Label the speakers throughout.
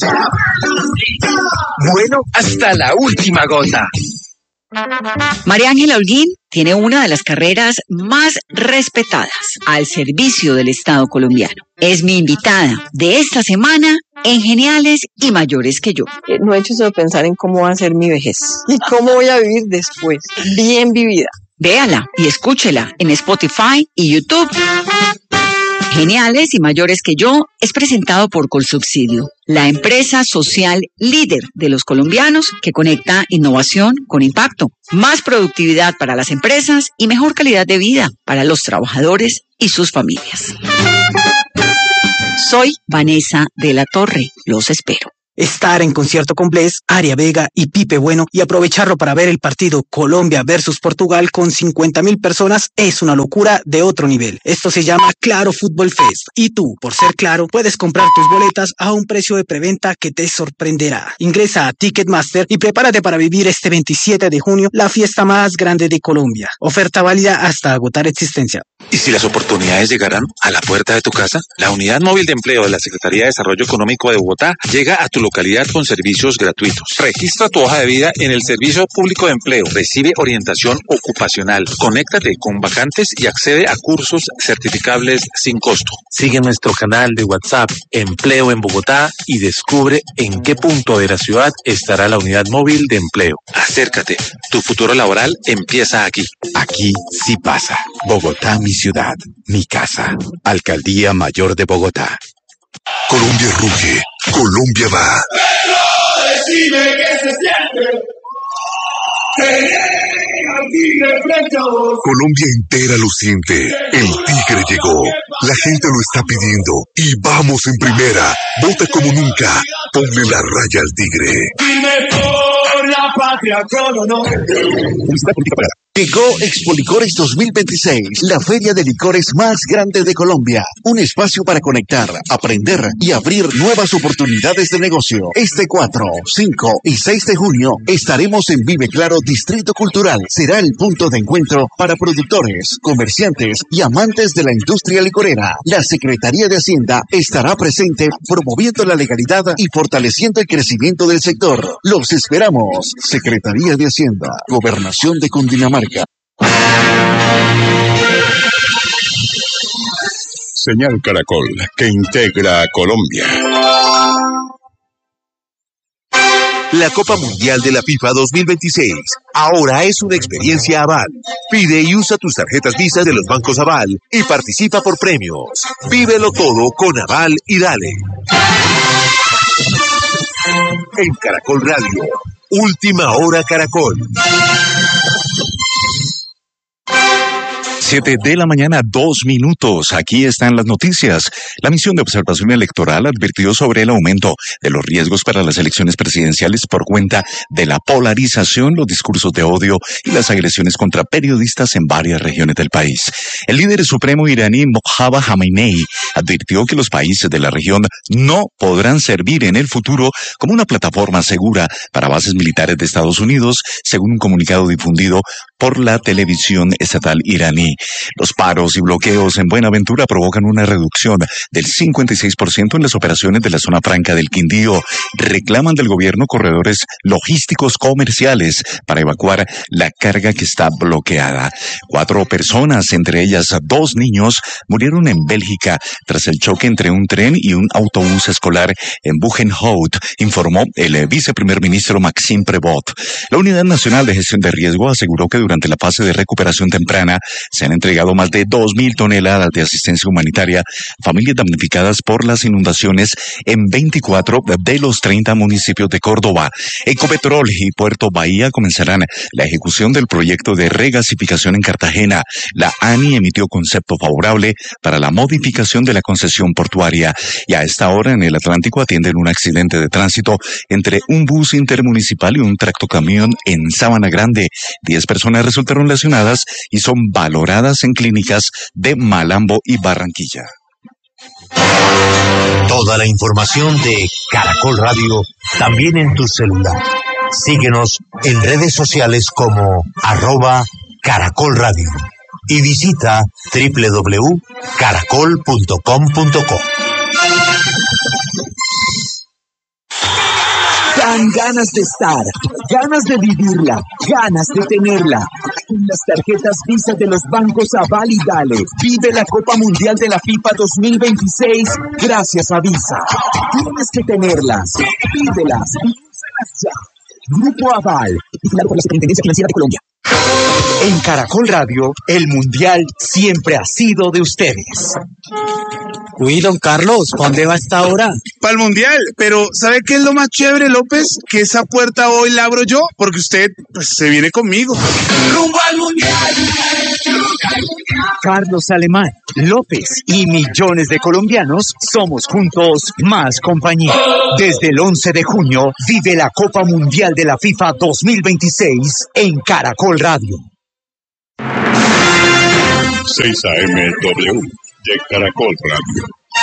Speaker 1: Bueno, hasta la última gota.
Speaker 2: María Ángela Holguín tiene una de las carreras más respetadas al servicio del Estado colombiano. Es mi invitada de esta semana en Geniales y Mayores que Yo.
Speaker 3: No he hecho solo pensar en cómo va a ser mi vejez y cómo voy a vivir después, bien vivida.
Speaker 2: Véala y escúchela en Spotify y YouTube. Geniales y Mayores que Yo es presentado por Colsubsidio, la empresa social líder de los colombianos que conecta innovación con impacto, más productividad para las empresas y mejor calidad de vida para los trabajadores y sus familias. Soy Vanessa de la Torre, los espero.
Speaker 4: Estar en concierto con Bless, Aria Vega y Pipe Bueno y aprovecharlo para ver el partido Colombia versus Portugal con 50,000 personas es una locura de otro nivel. Esto se llama Claro Fútbol Fest y tú, por ser Claro, puedes comprar tus boletas a un precio de preventa que te sorprenderá. Ingresa a Ticketmaster y prepárate para vivir este 27 de junio la fiesta más grande de Colombia. Oferta válida hasta agotar existencia.
Speaker 5: ¿Y si las oportunidades llegaran a la puerta de tu casa? La Unidad Móvil de Empleo de la Secretaría de Desarrollo Económico de Bogotá llega a tu localidad con servicios gratuitos. Registra tu hoja de vida en el Servicio Público de Empleo. Recibe orientación ocupacional. Conéctate con vacantes y accede a cursos certificables sin costo.
Speaker 6: Sigue nuestro canal de WhatsApp Empleo en Bogotá y descubre en qué punto de la ciudad estará la Unidad Móvil de Empleo.
Speaker 5: Acércate. Tu futuro laboral empieza aquí.
Speaker 7: Aquí sí pasa. Bogotá, mi ciudad, mi casa. Alcaldía Mayor de Bogotá.
Speaker 8: Colombia ruge, Colombia va.
Speaker 9: Decime que se siente.
Speaker 8: Colombia entera lo siente. El Tigre llegó. La gente lo está pidiendo. Y vamos en primera. Vota como nunca. Ponle la raya al Tigre.
Speaker 9: Dime por la patria con honor.
Speaker 10: Llegó Expo Licores 2026, la feria de licores más grande de Colombia. Un espacio para conectar, aprender y abrir nuevas oportunidades de negocio. Este 4, 5 y 6 de junio estaremos en Vive Claro Distrito Cultural. Será el punto de encuentro para productores, comerciantes y amantes de la industria licorera. La Secretaría de Hacienda estará presente promoviendo la legalidad y fortaleciendo el crecimiento del sector. Los esperamos. Secretaría de Hacienda, Gobernación de Cundinamarca.
Speaker 8: Señal Caracol, que integra a Colombia.
Speaker 11: La Copa Mundial de la FIFA 2026 ahora es una experiencia Aval. Pide y usa tus tarjetas Visa de los bancos Aval y participa por premios. Vívelo todo con Aval y dale. En Caracol Radio, Última Hora Caracol.
Speaker 7: 7 de la mañana, 2 minutos. Aquí están las noticias. La misión de observación electoral advirtió sobre el aumento de los riesgos para las elecciones presidenciales por cuenta de la polarización, los discursos de odio y las agresiones contra periodistas en varias regiones del país. El líder supremo iraní Mojtaba Khamenei advirtió que los países de la región no podrán servir en el futuro como una plataforma segura para bases militares de Estados Unidos, según un comunicado difundido por la televisión estatal iraní. Los paros y bloqueos en Buenaventura provocan una reducción del 56% en las operaciones de la zona franca del Quindío. Reclaman del gobierno corredores logísticos comerciales para evacuar la carga que está bloqueada. 4 personas, entre ellas 2 niños, murieron en Bélgica tras el choque entre un tren y un autobús escolar en Bugenhout, informó el viceprimer ministro Maxime Prévost. La Unidad Nacional de Gestión de Riesgo aseguró que durante la fase de recuperación temprana se han entregado más de 2,000 toneladas de asistencia humanitaria a familias damnificadas por las inundaciones en 24 de los 30 municipios de Córdoba. Ecopetrol y Puerto Bahía comenzarán la ejecución del proyecto de regasificación en Cartagena. La ANI emitió concepto favorable para la modificación de la concesión portuaria y a esta hora en el Atlántico atienden un accidente de tránsito entre un bus intermunicipal y un tractocamión en Sabana Grande. 10 personas resultaron lesionadas y son valoradas en clínicas de Malambo y Barranquilla.
Speaker 11: Toda la información de Caracol Radio también en tu celular. Síguenos en redes sociales como @Caracol Radio y visita www.caracol.com.co.
Speaker 12: dan ganas de estar, ganas de vivirla, ganas de tenerla. Con las tarjetas Visa de los bancos Aval y Dale, vive la Copa Mundial de la FIFA 2026 gracias a Visa. Tienes que tenerlas, pídelas y úsalas ya. Grupo Aval, vigilado por la Superintendencia Financiera de Colombia. En Caracol Radio, el Mundial siempre ha sido de ustedes.
Speaker 4: Uy, don Carlos, ¿para dónde va esta hora?
Speaker 13: Para el Mundial, pero ¿sabe qué es lo más chévere, López? Que esa puerta hoy la abro yo, porque usted pues, se viene conmigo.
Speaker 9: ¡Rumbo al Mundial!
Speaker 12: Carlos Alemán, López y millones de colombianos somos juntos más compañía. Desde el 11 de junio vive la Copa Mundial de la FIFA 2026 en Caracol Radio.
Speaker 8: 6 AMW de Caracol Radio.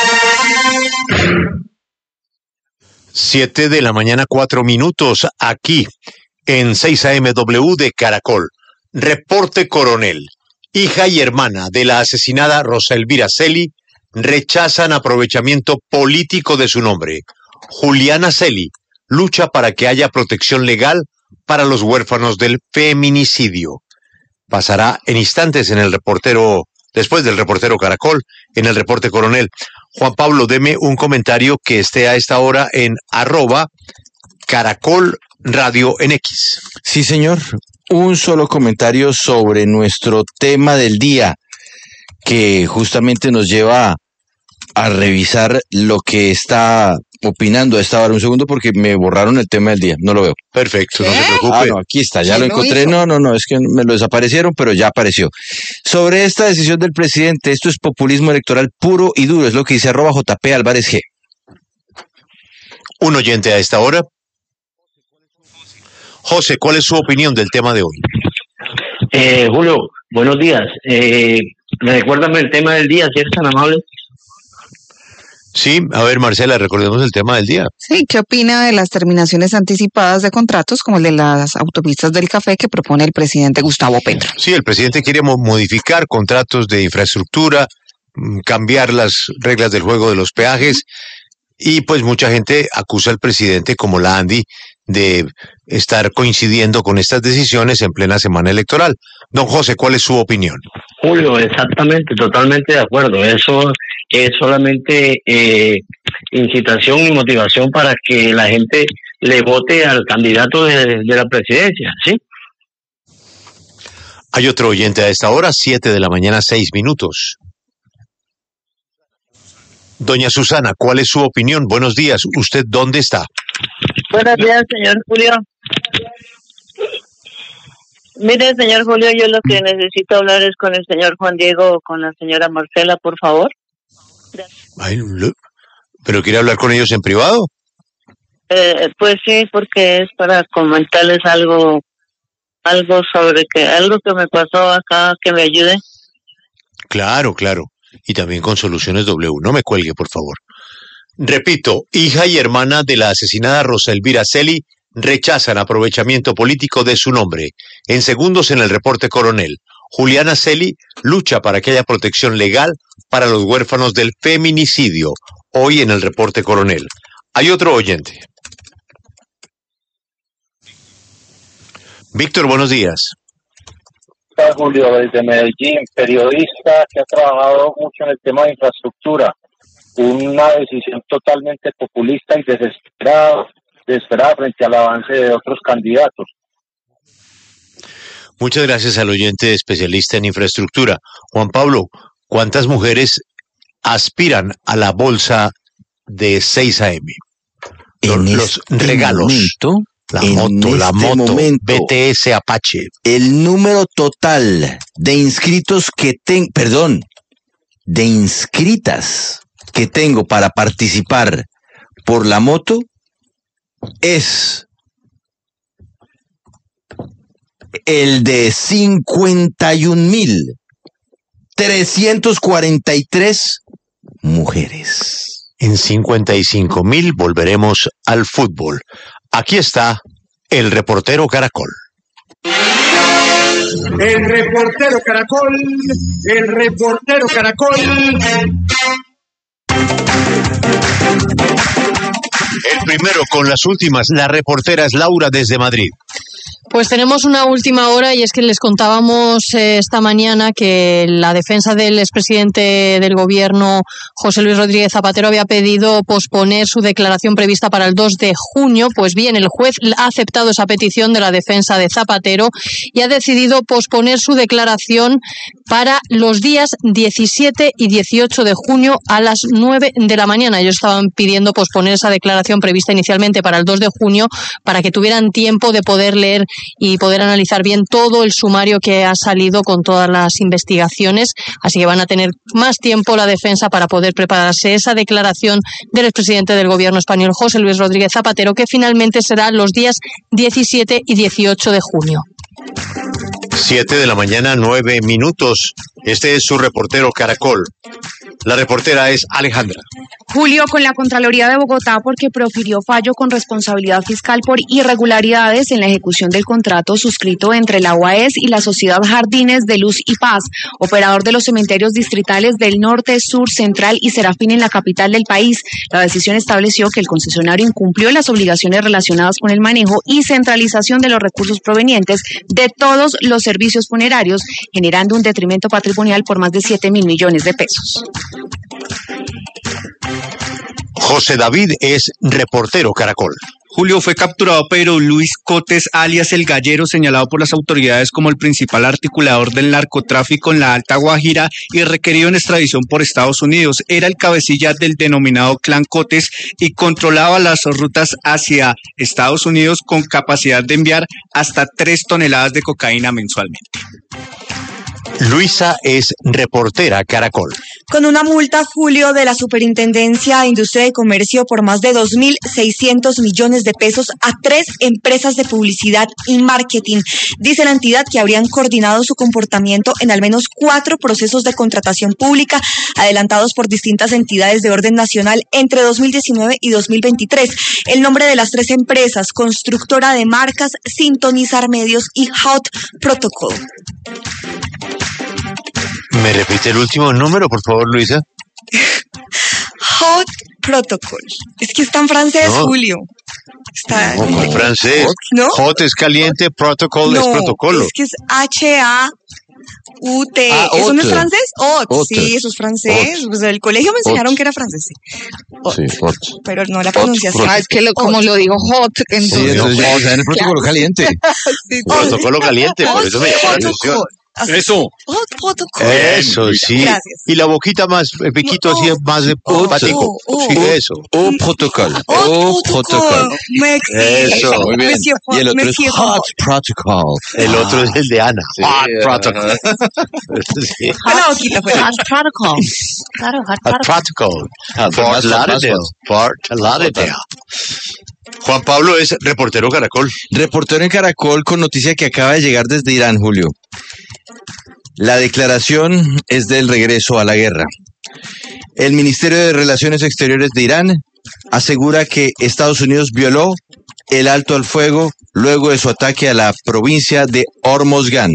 Speaker 14: 7 de la mañana, 4 minutos, aquí en 6 AMW de Caracol. Reporte Coronel. Hija y hermana de la asesinada Rosa Elvira Celi rechazan aprovechamiento político de su nombre. Juliana Celi lucha para que haya protección legal para los huérfanos del feminicidio. Pasará en instantes en el reportero, después del reportero Caracol, en el reporte Coronel. Juan Pablo, deme un comentario que esté a esta hora en @Caracol Radio en X.
Speaker 15: Sí, señor. Un solo comentario sobre nuestro tema del día, que justamente nos lleva a revisar lo que está opinando a esta hora. Un segundo, porque me borraron el tema del día, no lo veo.
Speaker 14: Perfecto, no se preocupe.
Speaker 15: No, aquí está, ya lo encontré. No, es que me lo desaparecieron, pero ya apareció. Sobre esta decisión del presidente, esto es populismo electoral puro y duro, es lo que dice @JP Álvarez G.
Speaker 14: Un oyente a esta hora. José, ¿cuál es su opinión del tema de hoy?
Speaker 16: Julio, buenos días. Recuérdame el tema del día, si eres tan amable.
Speaker 14: Sí, a ver, Marcela, recordemos el tema del día.
Speaker 17: Sí, ¿qué opina de las terminaciones anticipadas de contratos como el de las autopistas del café que propone el presidente Gustavo Petro?
Speaker 14: Sí, el presidente quiere modificar contratos de infraestructura, cambiar las reglas del juego de los peajes, y pues mucha gente acusa al presidente, como la Andy, de estar coincidiendo con estas decisiones en plena semana electoral. Don José, ¿cuál es su opinión?
Speaker 16: Julio, exactamente, totalmente de acuerdo. Eso es solamente incitación y motivación para que la gente le vote al candidato de la presidencia, ¿sí?
Speaker 14: Hay otro oyente a esta hora, 7 de la mañana, 6 minutos. Doña Susana, ¿cuál es su opinión? Buenos días. ¿Usted dónde está?
Speaker 18: Buenos días, señor Julio. Mire, señor Julio, yo lo que necesito hablar es con el señor Juan Diego o con la señora Marcela, por favor.
Speaker 14: Ay, ¿pero quiere hablar con ellos en privado?
Speaker 18: Pues sí, porque es para comentarles algo sobre algo que me pasó acá, que me ayude.
Speaker 14: Claro. Y también con Soluciones W. No me cuelgue, por favor. Repito, hija y hermana de la asesinada Rosa Elvira Celi rechazan aprovechamiento político de su nombre. En segundos en el reporte Coronel. Juliana Celi lucha para que haya protección legal para los huérfanos del feminicidio. Hoy en el reporte Coronel. Hay otro oyente. Víctor, buenos días.
Speaker 19: Julio, desde Medellín, periodista que ha trabajado mucho en el tema de infraestructura. Una decisión totalmente populista y desesperada frente al avance de otros candidatos.
Speaker 14: Muchas gracias al oyente especialista en infraestructura. Juan Pablo, ¿cuántas mujeres aspiran a la bolsa de 6 AM? Los regalos.
Speaker 15: Momento,
Speaker 14: la moto, BTS Apache.
Speaker 15: El número total de inscritos de inscritas que tengo para participar por la moto es el de 51,343 mujeres.
Speaker 14: En 55,000 volveremos al fútbol. Aquí está el reportero Caracol.
Speaker 9: El reportero Caracol.
Speaker 14: El primero con las últimas, la reportera es Laura desde Madrid.
Speaker 20: Pues tenemos una última hora y es que les contábamos esta mañana que la defensa del expresidente del gobierno, José Luis Rodríguez Zapatero, había pedido posponer su declaración prevista para el 2 de junio. Pues bien, el juez ha aceptado esa petición de la defensa de Zapatero y ha decidido posponer su declaración para los días 17 y 18 de junio a las 9 de la mañana. Ellos estaban pidiendo posponer esa declaración prevista inicialmente para el 2 de junio para que tuvieran tiempo de poder leer y poder analizar bien todo el sumario que ha salido con todas las investigaciones. Así que van a tener más tiempo la defensa para poder prepararse esa declaración del expresidente del gobierno español, José Luis Rodríguez Zapatero, que finalmente será los días 17 y 18 de junio.
Speaker 14: 7 de la mañana, 9 minutos. Este es su reportero Caracol. La reportera es Alejandra.
Speaker 21: Julio, con la Contraloría de Bogotá porque profirió fallo con responsabilidad fiscal por irregularidades en la ejecución del contrato suscrito entre la UAES y la Sociedad Jardines de Luz y Paz, operador de los cementerios distritales del Norte, Sur, Central y Serafín en la capital del país. La decisión estableció que el concesionario incumplió las obligaciones relacionadas con el manejo y centralización de los recursos provenientes de todos los servicios funerarios, generando un detrimento patrimonial por más de 7.000 millones de pesos.
Speaker 14: José David es reportero Caracol.
Speaker 22: Julio, fue capturado Pedro Luis Cotes, alias El Gallero, señalado por las autoridades como el principal articulador del narcotráfico en la Alta Guajira y requerido en extradición por Estados Unidos. Era el cabecilla del denominado Clan Cotes y controlaba las rutas hacia Estados Unidos con capacidad de enviar hasta 3 toneladas de cocaína mensualmente.
Speaker 14: Luisa es reportera Caracol.
Speaker 23: Con una multa, Julio, de la Superintendencia de Industria y Comercio por más de 2.600 millones de pesos a 3 empresas de publicidad y marketing. Dice la entidad que habrían coordinado su comportamiento en al menos 4 procesos de contratación pública adelantados por distintas entidades de orden nacional entre 2019 y 2023. El nombre de las 3 empresas: Constructora de Marcas, Sintonizar Medios y Hot Protocol.
Speaker 14: ¿Me repite el último número, por favor, Luisa?
Speaker 23: Hot Protocol. Es que está en francés, no. Julio. Está
Speaker 14: en francés.
Speaker 23: ¿No?
Speaker 14: Hot es caliente, protocol
Speaker 23: no,
Speaker 14: es protocolo.
Speaker 23: Es que es H-A-U-T. ¿Eso no es francés? Sí, eso es francés. Pues el colegio me enseñaron que era francés.
Speaker 15: Sí, hot.
Speaker 23: Pero no la pronunciación.
Speaker 17: Es que como lo digo hot, entonces.
Speaker 15: Sí, entonces ya en el protocolo caliente.
Speaker 23: Sí,
Speaker 14: protocolo caliente, por eso me llamó la atención.
Speaker 22: Eso.
Speaker 14: Eso, sí.
Speaker 23: Gracias.
Speaker 14: Y la boquita más, pequito así, más de simpático. Sí, eso.
Speaker 15: Protocol.
Speaker 23: Protocol.
Speaker 14: Eso,
Speaker 15: muy bien. Y el otro es Hot Protocol.
Speaker 14: El otro es el de Ana.
Speaker 15: Sí,
Speaker 14: Hot Protocol.
Speaker 23: Sí. La boquita fue
Speaker 21: Hot Protocol. Claro, Hot
Speaker 14: Protocol. Fort Lauderdale. Juan Pablo es reportero Caracol.
Speaker 15: Reportero en Caracol con noticia que acaba de llegar desde Irán, Julio. La declaración es del regreso a la guerra. El Ministerio de Relaciones Exteriores de Irán asegura que Estados Unidos violó el alto al fuego luego de su ataque a la provincia de Hormozgan.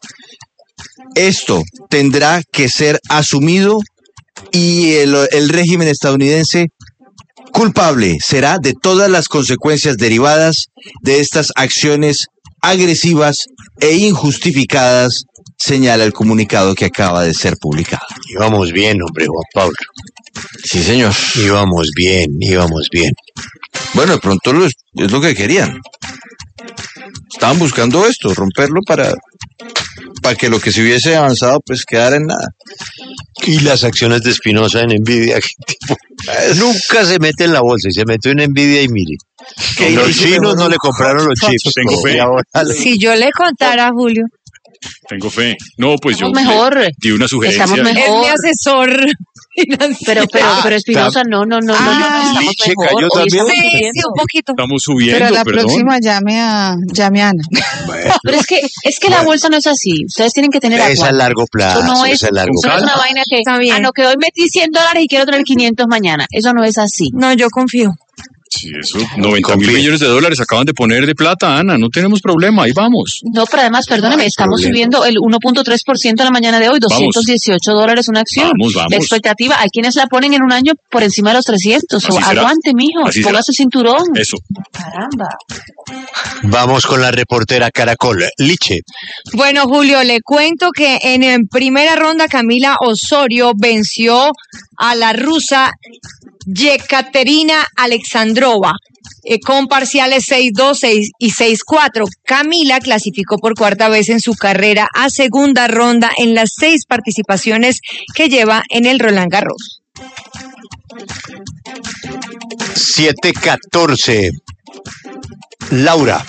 Speaker 15: Esto tendrá que ser asumido y el régimen estadounidense culpable será de todas las consecuencias derivadas de estas acciones agresivas e injustificadas, señala el comunicado que acaba de ser publicado.
Speaker 14: Íbamos bien, hombre, Juan Pablo.
Speaker 15: Sí, señor.
Speaker 14: Íbamos bien.
Speaker 15: Bueno, de pronto es lo que querían. Estaban buscando esto, romperlo para que lo que se hubiese avanzado pues quedara en nada.
Speaker 14: Y las acciones de Espinosa en Nvidia, nunca se mete en la bolsa y se metió en Nvidia y mire. Los chinos no le compraron los chips.
Speaker 22: Tengo fe.
Speaker 21: Si yo le contara, Julio.
Speaker 22: Tengo fe. No, pues
Speaker 21: estamos
Speaker 22: yo
Speaker 21: mejor.
Speaker 22: Di una sugerencia.
Speaker 21: Estamos mejor. Es mi asesor. Pero Espinosa, no. Estamos mejor.
Speaker 23: Sí, un poquito.
Speaker 22: Estamos subiendo,
Speaker 17: pero la próxima llame a Ana.
Speaker 21: Pero es que la bolsa no es así. Ustedes tienen que tener
Speaker 14: es a largo plazo.
Speaker 21: Eso no es una vaina que, que hoy metí $100 y quiero tener 500 mañana. Eso no es así.
Speaker 23: No, yo confío.
Speaker 1: Sí, eso, 90.000 millones de dólares acaban de poner de plata, Ana, no tenemos problema, ahí vamos.
Speaker 2: No, pero además, perdóneme, estamos subiendo el 1.3% a la mañana de hoy, $218 una acción.
Speaker 1: Vamos.
Speaker 2: La expectativa, hay quienes la ponen en un año por encima de los 300. Aguante, mijo, ponga su cinturón.
Speaker 1: Eso.
Speaker 2: Caramba.
Speaker 14: Vamos con la reportera Caracol, Liche.
Speaker 23: Bueno, Julio, le cuento que en primera ronda Camila Osorio venció a la rusa Yekaterina Alexandrova con parciales 6-2 y 6-4. Camila clasificó por cuarta vez en su carrera a segunda ronda en las 6 participaciones que lleva en el Roland Garros.
Speaker 14: 7:14. Laura.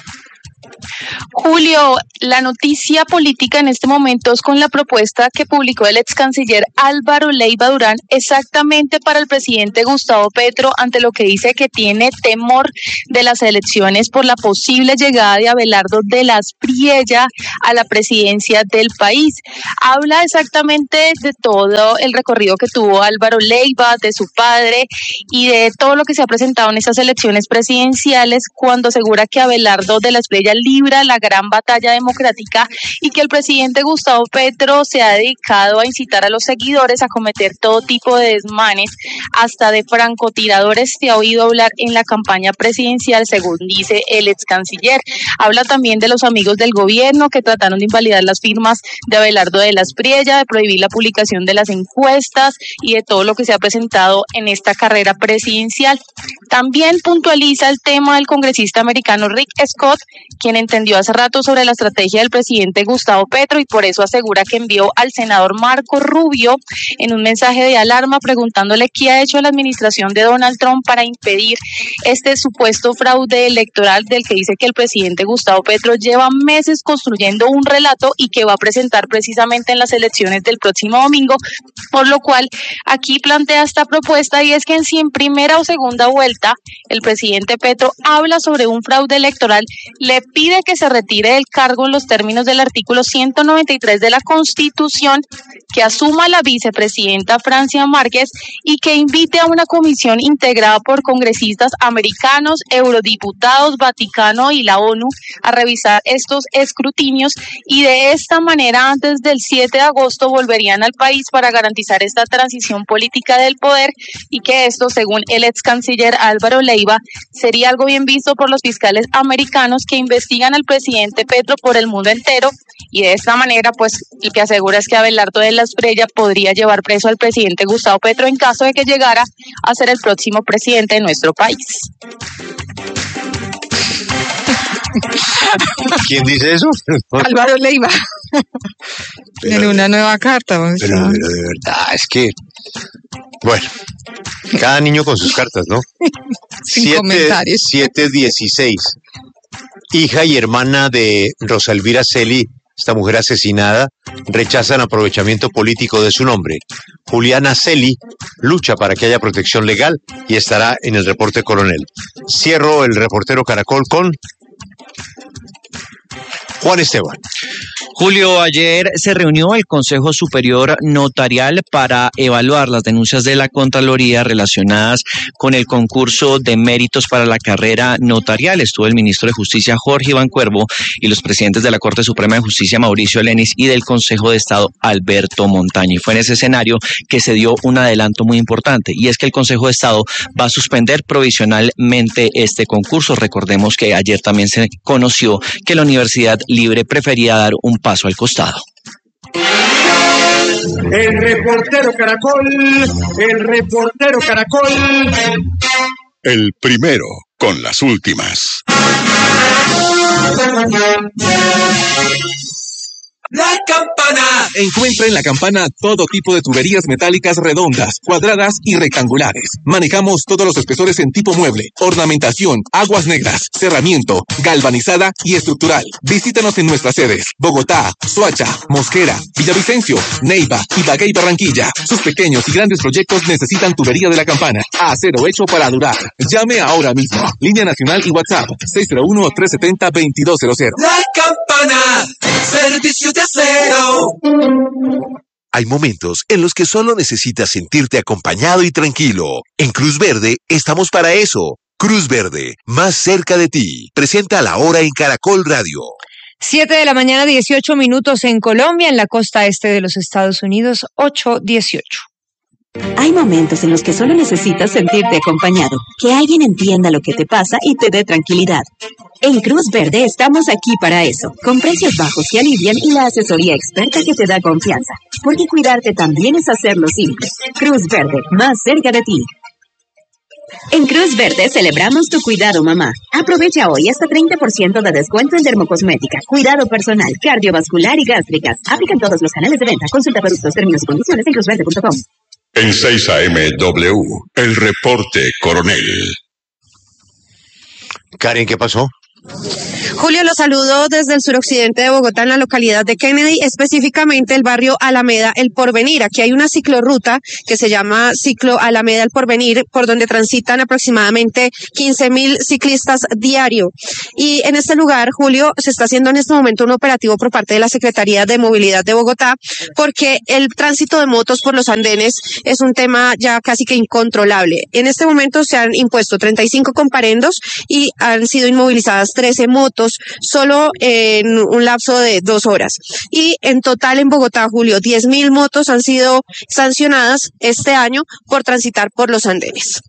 Speaker 3: Julio, la noticia política en este momento es con la propuesta que publicó el ex canciller Álvaro Leiva Durán exactamente para el presidente Gustavo Petro ante lo que dice que tiene temor de las elecciones por la posible llegada de Abelardo de la Espriella a la presidencia del país. Habla exactamente de todo el recorrido que tuvo Álvaro Leiva, de su padre y de todo lo que se ha presentado en estas elecciones presidenciales cuando asegura que Abelardo de la Espriella libra la gran batalla democrática y que el presidente Gustavo Petro se ha dedicado a incitar a los seguidores a cometer todo tipo de desmanes, hasta de francotiradores se ha oído hablar en la campaña presidencial, según dice el ex canciller. Habla también de los amigos del gobierno que trataron de invalidar las firmas de Abelardo de la Espriella, de prohibir la publicación de las encuestas y de todo lo que se ha presentado en esta carrera presidencial. También puntualiza el tema del congresista americano Rick Scott, quien entendió hace rato sobre la estrategia del presidente Gustavo Petro y por eso asegura que envió al senador Marco Rubio en un mensaje de alarma preguntándole qué ha hecho la administración de Donald Trump para impedir este supuesto fraude electoral del que dice que el presidente Gustavo Petro lleva meses construyendo un relato y que va a presentar precisamente en las elecciones del próximo domingo, por lo cual aquí plantea esta propuesta y es que si en primera o segunda vuelta el presidente Petro habla sobre un fraude electoral, le pide que se retire del cargo en los términos del artículo 193 de la Constitución, que asuma la vicepresidenta Francia Márquez y que invite a una comisión integrada por congresistas americanos, eurodiputados, Vaticano y la ONU a revisar estos escrutinios y de esta manera antes del 7 de agosto volverían al país para garantizar esta transición política del poder y que esto, según el ex canciller Álvaro Leiva, sería algo bien visto por los fiscales americanos que investigan al presidente Petro por el mundo entero y de esta manera pues lo que asegura es que Abelardo de la Espriella podría llevar preso al presidente Gustavo Petro en caso de que llegara a ser el próximo presidente de nuestro país.
Speaker 14: ¿Quién dice eso?
Speaker 17: Álvaro Leiva. En una nueva carta.
Speaker 14: Pero de verdad, es que... Bueno, cada niño con sus cartas, ¿no?
Speaker 17: Sin comentarios.
Speaker 14: 7:16. Hija y hermana de Rosa Elvira Celi, esta mujer asesinada, rechazan aprovechamiento político de su nombre. Juliana Celi lucha para que haya protección legal y estará en el reporte coronel. Cierro el reportero Caracol con Juan Esteban.
Speaker 24: Julio, ayer se reunió el Consejo Superior Notarial para evaluar las denuncias de la Contraloría relacionadas con el concurso de méritos para la carrera notarial. Estuvo el ministro de Justicia Jorge Iván Cuervo y los presidentes de la Corte Suprema de Justicia Mauricio Lenis y del Consejo de Estado Alberto Montaña. Y fue en ese escenario que se dio un adelanto muy importante y es que el Consejo de Estado va a suspender provisionalmente este concurso. Recordemos que ayer también se conoció que la Universidad Libre prefería dar un paso al costado.
Speaker 9: El reportero Caracol.
Speaker 7: El primero con las últimas.
Speaker 11: La Campana. Encuentra en La Campana todo tipo de tuberías metálicas redondas, cuadradas y rectangulares. Manejamos todos los espesores en tipo mueble, ornamentación, aguas negras, cerramiento, galvanizada y estructural. Visítanos en nuestras sedes: Bogotá, Soacha, Mosquera, Villavicencio, Neiva, Ibagué y Barranquilla. Sus pequeños y grandes proyectos necesitan tubería de La Campana. Acero hecho para durar. Llame ahora mismo. Línea nacional y WhatsApp 601-370-2200.
Speaker 9: La Campana. Servicio de acero.
Speaker 11: Hay momentos en los que solo necesitas sentirte acompañado y tranquilo. En Cruz Verde estamos para eso. Cruz Verde, más cerca de ti. Presenta La Hora en Caracol Radio.
Speaker 23: 7:18 a.m. en Colombia, en la costa este de los Estados Unidos, 8:18.
Speaker 4: Hay momentos en los que solo necesitas sentirte acompañado, que alguien entienda lo que te pasa y te dé tranquilidad. En Cruz Verde estamos aquí para eso, con precios bajos que alivian y la asesoría experta que te da confianza, porque cuidarte también es hacerlo simple. Cruz Verde, más cerca de ti. En Cruz Verde celebramos tu cuidado, mamá. Aprovecha hoy hasta 30% de descuento en dermocosmética, cuidado personal, cardiovascular y gástricas. Aplican todos los canales de venta. Consulta productos, términos y condiciones en cruzverde.com.
Speaker 8: En 6 AMW, el reporte coronel.
Speaker 14: Karen, ¿qué pasó?
Speaker 23: Julio, lo saludo desde el suroccidente de Bogotá, en la localidad de Kennedy, específicamente el barrio Alameda El Porvenir. Aquí hay una ciclorruta que se llama Ciclo Alameda El Porvenir, por donde transitan aproximadamente 15.000 ciclistas diario. Y en este lugar, Julio, se está haciendo en este momento un operativo por parte de la Secretaría de Movilidad de Bogotá, porque el tránsito de motos por los andenes es un tema ya casi que incontrolable. En este momento se han impuesto 35 comparendos y han sido inmovilizadas 13 motos solo en un lapso de 2 horas. Y en total en Bogotá, Julio, 10.000 motos han sido sancionadas este año por transitar por los andenes.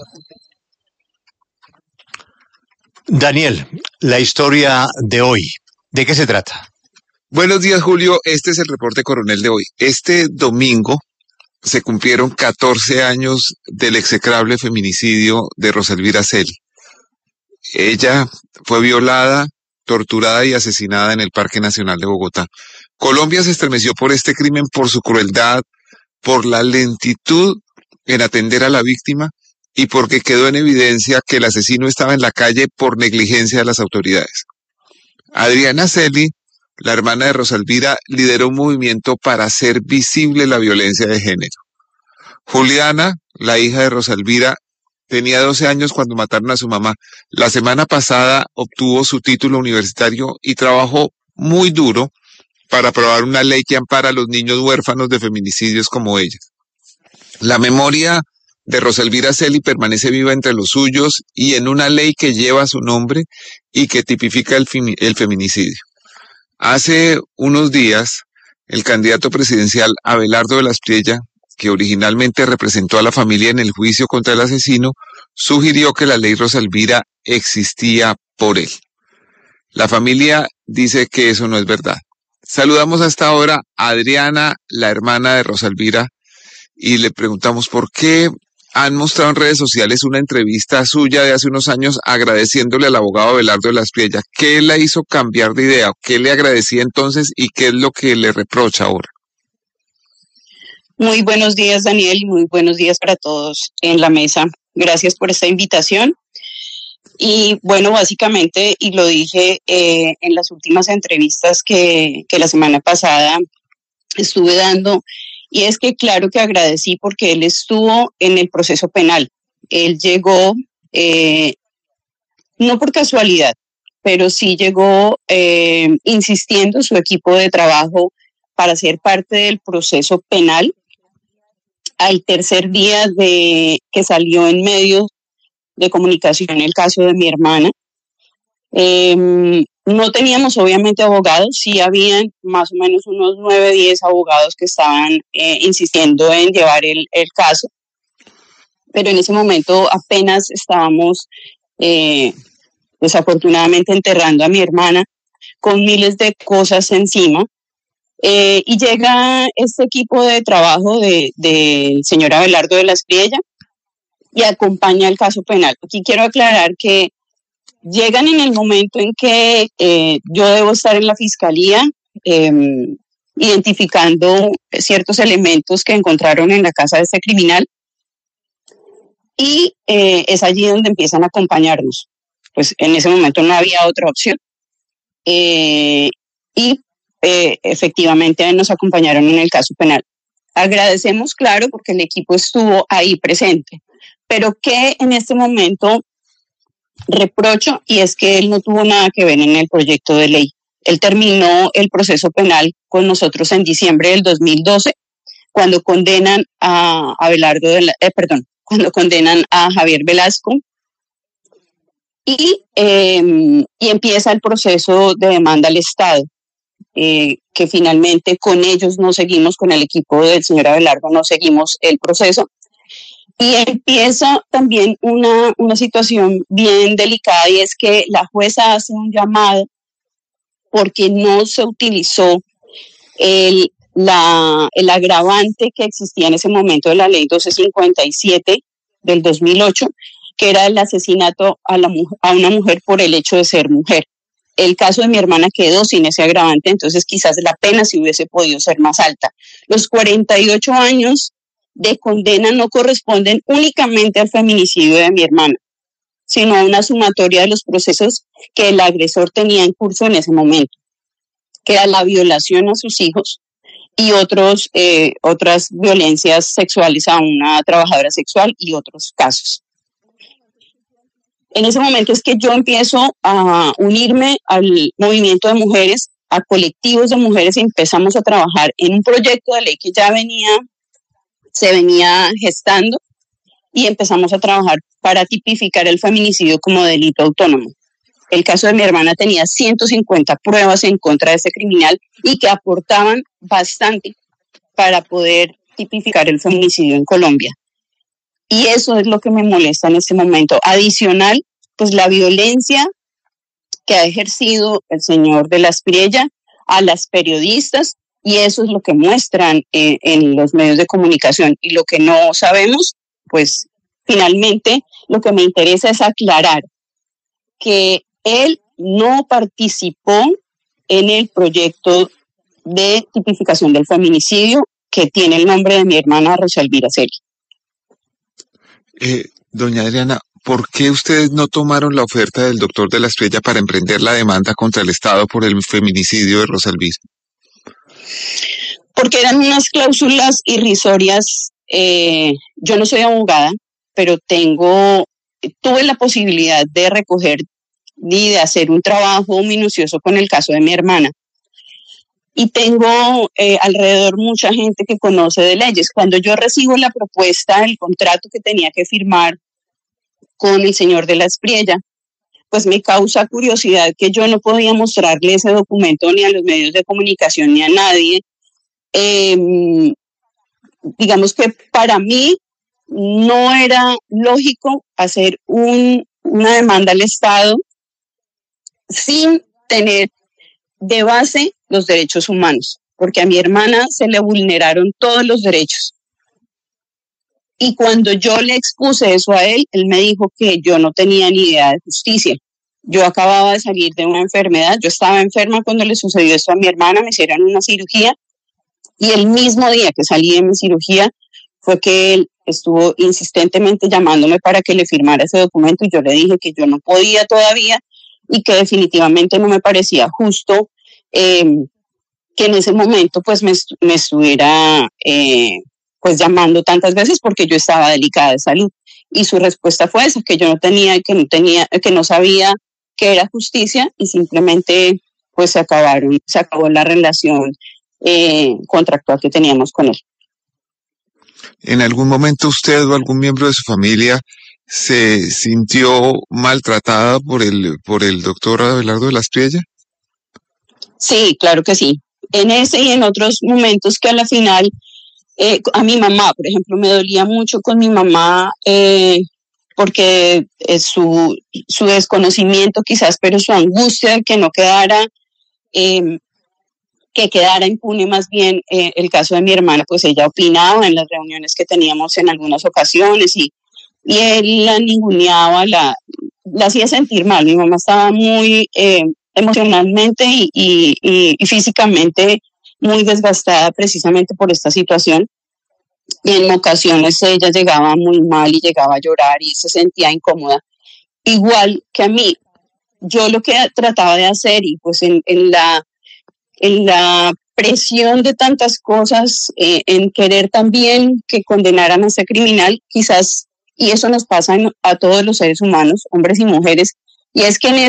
Speaker 14: Daniel, la historia de hoy, ¿de qué se trata?
Speaker 5: Buenos días, Julio. Este es el reporte coronel de hoy. Este domingo se cumplieron 14 años del execrable feminicidio de Rosalvira Celi. Ella fue violada, torturada y asesinada en el Parque Nacional de Bogotá. Colombia se estremeció por este crimen, por su crueldad, por la lentitud en atender a la víctima y porque quedó en evidencia que el asesino estaba en la calle por negligencia de las autoridades. Adriana Celi, la hermana de Rosalvira, lideró un movimiento para hacer visible la violencia de género. Juliana, la hija de Rosalvira, tenía 12 años cuando mataron a su mamá. La semana pasada obtuvo su título universitario y trabajó muy duro para aprobar una ley que ampara a los niños huérfanos de feminicidios como ella. La memoria de Rosalvira Celi permanece viva entre los suyos y en una ley que lleva su nombre y que tipifica el feminicidio. Hace unos días, el candidato presidencial Abelardo de la Espriella, que originalmente representó a la familia en el juicio contra el asesino, sugirió que la ley Rosalvira existía por él. La familia dice que eso no es verdad. Saludamos hasta ahora a Adriana, la hermana de Rosalvira, y le preguntamos por qué han mostrado en redes sociales una entrevista suya de hace unos años agradeciéndole al abogado Abelardo de la Espriella. ¿Qué la hizo cambiar de idea? ¿Qué le agradecía entonces y qué es lo que le reprocha ahora?
Speaker 6: Muy buenos días, Daniel, y muy buenos días para todos en la mesa. Gracias por esta invitación. Y bueno, básicamente, y lo dije en las últimas entrevistas que la semana pasada estuve dando, y es que claro que agradecí porque él estuvo en el proceso penal. Él llegó, no por casualidad, pero sí llegó insistiendo su equipo de trabajo para ser parte del proceso penal. Al tercer día de que salió en medios de comunicación el caso de mi hermana, no teníamos obviamente abogados, sí habían más o menos unos 9, 10 abogados que estaban insistiendo en llevar el caso, pero en ese momento apenas estábamos desafortunadamente enterrando a mi hermana con miles de cosas encima. Y llega este equipo de trabajo del señor Abelardo de la Espriella y acompaña el caso penal. Aquí quiero aclarar que llegan en el momento en que yo debo estar en la fiscalía identificando ciertos elementos que encontraron en la casa de este criminal y es allí donde empiezan a acompañarnos. Pues en ese momento no había otra opción. Efectivamente nos acompañaron en el caso penal. Agradecemos, claro, porque el equipo estuvo ahí presente, pero que en este momento reprocho, y es que él no tuvo nada que ver en el proyecto de ley. Él terminó el proceso penal con nosotros en diciembre del 2012, cuando condenan a cuando condenan a Javier Velasco y empieza el proceso de demanda al Estado, que finalmente con ellos no seguimos, con el equipo del señor Abelardo no seguimos el proceso. Y empieza también una situación bien delicada, y es que la jueza hace un llamado porque no se utilizó el agravante que existía en ese momento de la ley 1257 del 2008, que era el asesinato a una mujer por el hecho de ser mujer. El caso de mi hermana quedó sin ese agravante, entonces quizás la pena sí hubiese podido ser más alta. Los 48 años de condena no corresponden únicamente al feminicidio de mi hermana, sino a una sumatoria de los procesos que el agresor tenía en curso en ese momento, que era la violación a sus hijos y otras violencias sexuales a una trabajadora sexual y otros casos. En ese momento es que yo empiezo a unirme al movimiento de mujeres, a colectivos de mujeres, y empezamos a trabajar en un proyecto de ley que ya se venía gestando, y empezamos a trabajar para tipificar el feminicidio como delito autónomo. El caso de mi hermana tenía 150 pruebas en contra de ese criminal y que aportaban bastante para poder tipificar el feminicidio en Colombia. Y eso es lo que me molesta en este momento. Adicional, pues la violencia que ha ejercido el señor de la Espriella a las periodistas, y eso es lo que muestran en los medios de comunicación. Y lo que no sabemos, pues finalmente lo que me interesa es aclarar que él no participó en el proyecto de tipificación del feminicidio que tiene el nombre de mi hermana Rosalvira Celi.
Speaker 5: Doña Adriana, ¿por qué ustedes no tomaron la oferta del doctor de la Espriella para emprender la demanda contra el Estado por el feminicidio de Rosalvira?
Speaker 6: Porque eran unas cláusulas irrisorias. Yo no soy abogada, pero tuve la posibilidad de recoger y de hacer un trabajo minucioso con el caso de mi hermana. Y tengo alrededor mucha gente que conoce de leyes. Cuando yo recibo la propuesta, el contrato que tenía que firmar con el señor de la Espriella, pues me causa curiosidad que yo no podía mostrarle ese documento ni a los medios de comunicación ni a nadie. Digamos que para mí no era lógico hacer una demanda al Estado sin tener de base los derechos humanos, porque a mi hermana se le vulneraron todos los derechos. Y cuando yo le expuse eso a él me dijo que yo no tenía ni idea de justicia. Yo acababa de salir de una enfermedad, yo estaba enferma cuando le sucedió esto a mi hermana, me hicieron una cirugía, y el mismo día que salí de mi cirugía fue que él estuvo insistentemente llamándome para que le firmara ese documento, y yo le dije que yo no podía todavía y que definitivamente no me parecía justo que en ese momento pues me estuviera pues llamando tantas veces, porque yo estaba delicada de salud. Y su respuesta fue esa, que yo que no sabía qué era justicia, y simplemente pues se acabó la relación contractual que teníamos con él.
Speaker 5: ¿En algún momento usted o algún miembro de su familia se sintió maltratada por el doctor Abelardo de la Espriella? Sí, claro que sí. En ese y en otros momentos que a la final, a mi mamá, por ejemplo, me dolía mucho con mi mamá, porque su desconocimiento quizás, pero su angustia de que no quedara, que quedara impune más bien el caso de mi hermana, pues ella opinaba en las reuniones que teníamos en algunas ocasiones, y él la ninguneaba, la hacía sentir mal. Mi mamá estaba muy emocionalmente y físicamente muy desgastada precisamente por esta situación, y en ocasiones ella llegaba muy mal y llegaba a llorar y se sentía incómoda, igual que a mí. Yo lo que trataba de hacer, y pues en la presión de tantas cosas, en querer también que condenaran a ese criminal, quizás, y eso nos pasa a todos los seres humanos, hombres y mujeres, y es que en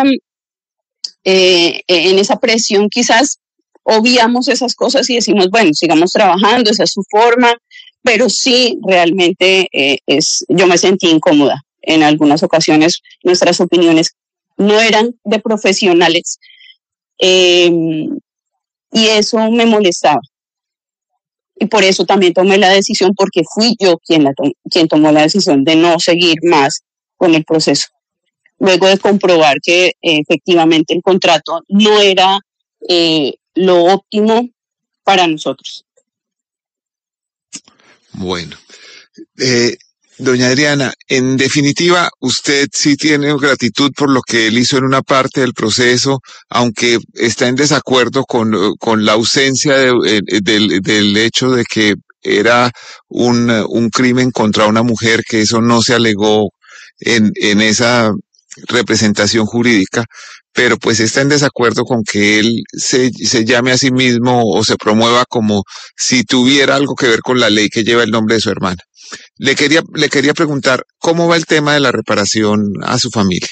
Speaker 5: esa presión quizás obviamos esas cosas y decimos, bueno, sigamos trabajando, esa es su forma, pero sí, realmente yo me sentí incómoda.
Speaker 6: en algunas ocasiones nuestras opiniones no eran de profesionales, y eso me molestaba. Y por eso también tomé la decisión, porque fui yo quien tomó la decisión de no seguir más con el proceso. Luego de comprobar que efectivamente el contrato no era lo óptimo para nosotros.
Speaker 5: Bueno, doña Adriana, en definitiva, usted sí tiene gratitud por lo que él hizo en una parte del proceso, aunque está en desacuerdo con la ausencia del hecho de que era un crimen contra una mujer, que eso no se alegó en esa representación jurídica, pero pues está en desacuerdo con que él se llame a sí mismo o se promueva como si tuviera algo que ver con la ley que lleva el nombre de su hermana. Le quería preguntar, ¿cómo va el tema de la reparación a su familia?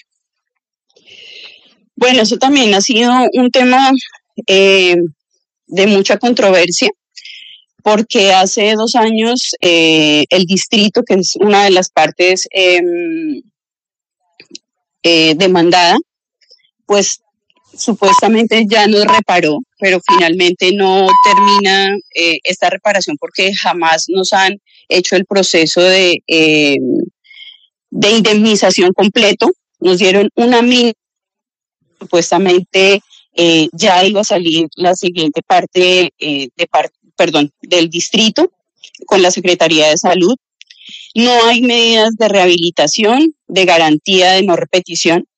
Speaker 6: Bueno, eso también ha sido un tema de mucha controversia, porque hace 2 años el distrito, que es una de las partes demandada, pues supuestamente ya nos reparó, pero finalmente no termina esta reparación porque jamás nos han hecho el proceso de indemnización completo. Nos dieron una mínima, supuestamente ya iba a salir la siguiente parte del distrito con la Secretaría de Salud. No hay medidas de rehabilitación, de garantía de no repetición.